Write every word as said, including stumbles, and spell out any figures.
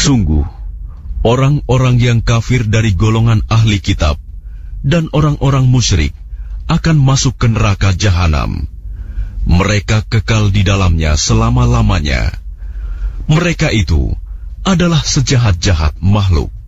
Sungguh, orang-orang yang kafir dari golongan ahli kitab dan orang-orang musyrik akan masuk ke neraka jahanam. Mereka kekal di dalamnya selama-lamanya. Mereka itu adalah sejahat-jahat makhluk.